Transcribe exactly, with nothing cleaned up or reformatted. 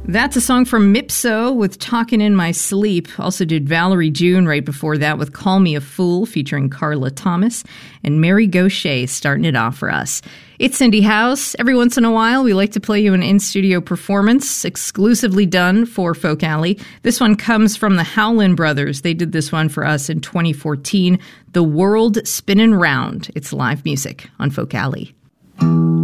That's a song from Mipso with Talkin' in My Sleep. Also did Valerie June right before that with Call Me a Fool featuring Carla Thomas. And Mary Gauthier starting it off for us. It's Cindy House. Every once in a while, we like to play you an in-studio performance exclusively done for Folk Alley. This one comes from the Howlin' Brothers. They did this one for us in twenty fourteen. The World Spinnin' Round. It's live music on Folk Alley.